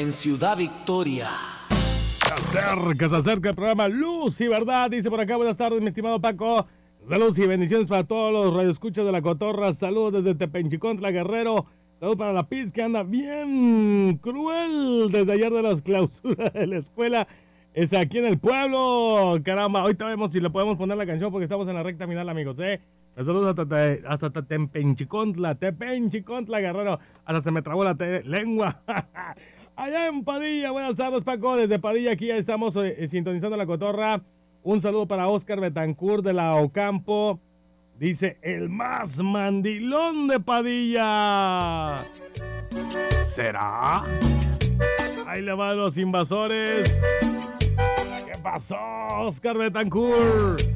en Ciudad Victoria. Se acerca el programa Luz y Verdad. Dice por acá, buenas tardes, mi estimado Paco. Saludos y bendiciones para todos los radioescuchas de La Cotorra. Saludos desde Tepenchicontla, Guerrero. Saludos para la Piz, que anda bien cruel desde ayer de las clausuras de la escuela. Es aquí en el pueblo. Caramba, ahorita vemos si le podemos poner la canción porque estamos en la recta final, amigos, Saludos hasta Tepenchicontla, Guerrero. Hasta se me trabó la lengua. Allá en Padilla, buenas tardes, Paco. Desde Padilla aquí ya estamos sintonizando La Cotorra. Un saludo para Oscar Betancourt de la Ocampo. Dice, el más mandilón de Padilla. ¿Será? Ahí le van los invasores. ¿Qué pasó, Oscar Betancourt?